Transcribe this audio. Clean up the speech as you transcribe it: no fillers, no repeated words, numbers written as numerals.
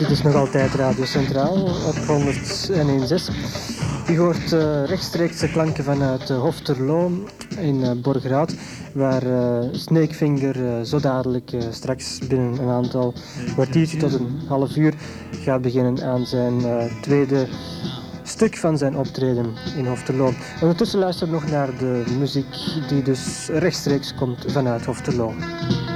Dit is nog altijd Radio Centraal op 101.6. Je hoort rechtstreeks de klanken vanuit Hofterlo in Borgerhout, waar Snakefinger zo dadelijk straks binnen een aantal kwartiertje tot een half uur gaat beginnen aan zijn tweede stuk van zijn optreden in Hofterlo. Ondertussen luisteren we nog naar de muziek die dus rechtstreeks komt vanuit Hofterlo.